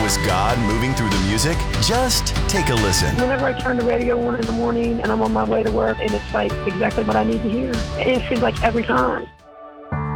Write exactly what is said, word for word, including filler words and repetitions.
was God moving through the music? Just take a listen. Whenever I turn the radio on in the morning and I'm on my way to work, and it's like exactly what I need to hear. It feels like every time.